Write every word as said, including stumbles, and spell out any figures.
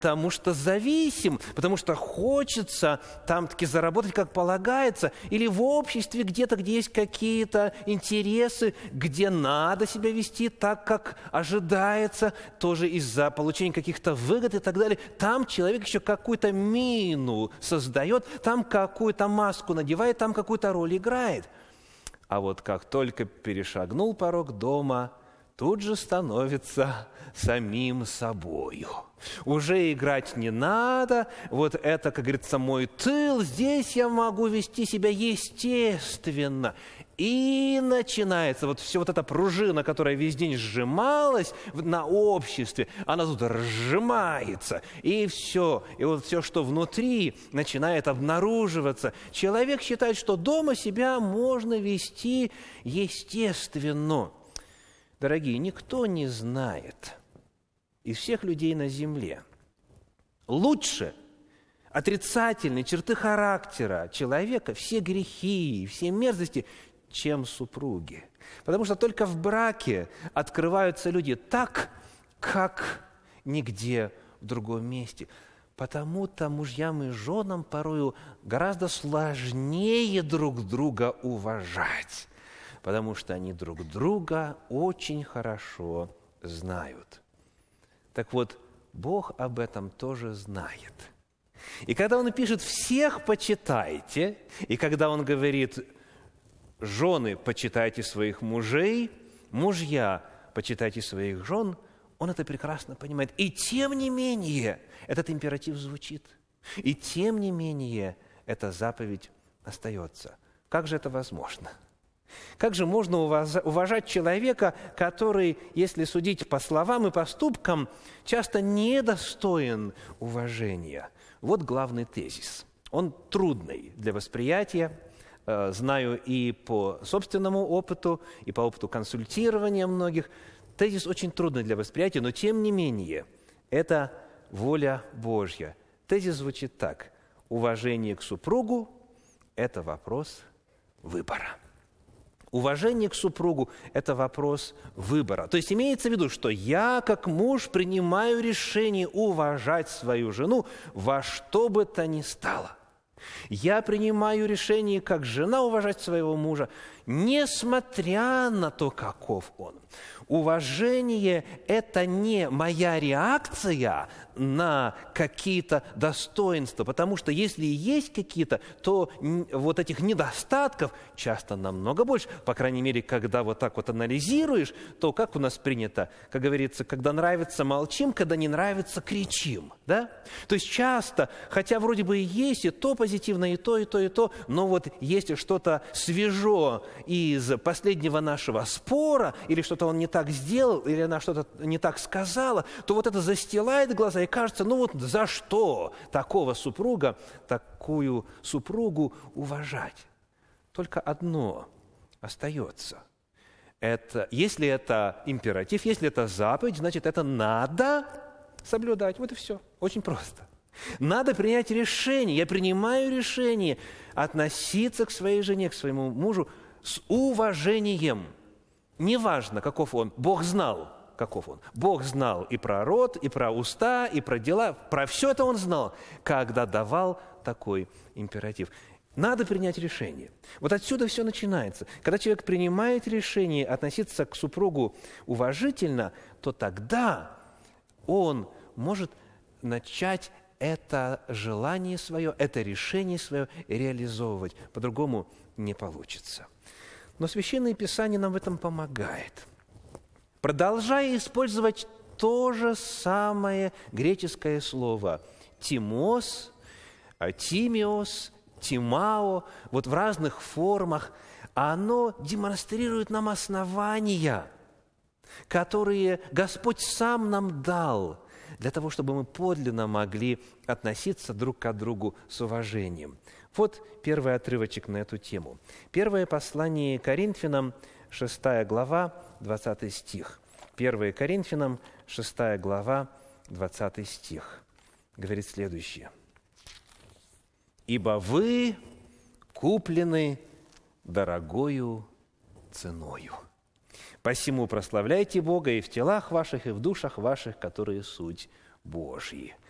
потому что зависим, потому что хочется там-таки заработать, как полагается, или в обществе где-то, где есть какие-то интересы, где надо себя вести так, как ожидается, тоже из-за получения каких-то выгод и так далее. Там человек еще какую-то мину создает, там какую-то маску надевает, там какую-то роль играет. А вот как только перешагнул порог дома, тут же становится самим собою. Уже играть не надо, вот это, как говорится, мой тыл, здесь я могу вести себя естественно. И начинается вот все вот эта пружина, которая весь день сжималась на обществе, она тут разжимается, и все. И вот все, что внутри, начинает обнаруживаться. Человек считает, что дома себя можно вести естественно. Дорогие, никто не знает из всех людей на земле лучше отрицательные черты характера человека, все грехи, все мерзости, чем супруги. Потому что только в браке открываются люди так, как нигде в другом месте. Потому-то мужьям и женам порою гораздо сложнее друг друга уважать, потому что они друг друга очень хорошо знают. Так вот, Бог об этом тоже знает. И когда Он пишет «всех почитайте», и когда Он говорит «жены, почитайте своих мужей», «мужья, почитайте своих жен», Он это прекрасно понимает. И тем не менее этот императив звучит. И тем не менее эта заповедь остается. Как же это возможно? Как же можно уважать человека, который, если судить по словам и поступкам, часто недостоин уважения? Вот главный тезис. Он трудный для восприятия. Знаю и по собственному опыту, и по опыту консультирования многих. Тезис очень трудный для восприятия, но тем не менее, это воля Божья. Тезис звучит так. Уважение к супругу – это вопрос выбора. Уважение к супругу – это вопрос выбора. То есть имеется в виду, что я, как муж, принимаю решение уважать свою жену во что бы то ни стало. Я принимаю решение, как жена, уважать своего мужа, несмотря на то, каков он. Уважение – это не моя реакция на какие-то достоинства, потому что если есть какие-то, то вот этих недостатков часто намного больше. По крайней мере, когда вот так вот анализируешь, то как у нас принято, как говорится, когда нравится – молчим, когда не нравится – кричим. Да? То есть часто, хотя вроде бы и есть и то позитивное, и то, и то, и то, но вот есть что-то свежо из последнего нашего спора, или что-то он не так сделал, или она что-то не так сказала, то вот это застилает глаза, и кажется, ну вот за что такого супруга, такую супругу уважать? Только одно остается. Это, если это императив, если это заповедь, значит, это надо соблюдать. Вот и все. Очень просто. Надо принять решение. Я принимаю решение относиться к своей жене, к своему мужу с уважением. Неважно, каков он. Бог знал, каков он. Бог знал и про род, и про уста, и про дела. Про все это он знал, когда давал такой императив. Надо принять решение. Вот отсюда все начинается. Когда человек принимает решение относиться к супругу уважительно, то тогда он может начать это желание свое, это решение свое реализовывать. По-другому не получится. Но Священное Писание нам в этом помогает. Продолжая использовать то же самое греческое слово «тимос», «тимиос», «тимао», вот в разных формах, оно демонстрирует нам основания, которые Господь сам нам дал, для того, чтобы мы подлинно могли относиться друг к другу с уважением. Вот первый отрывочек на эту тему. Первое послание Коринфянам, шестая глава, двадцатый стих. Первое Коринфянам, шестая глава, двадцатый стих. Говорит следующее. «Ибо вы куплены дорогою ценою. Посему прославляйте Бога и в телах ваших, и в душах ваших, которые суть Божьи».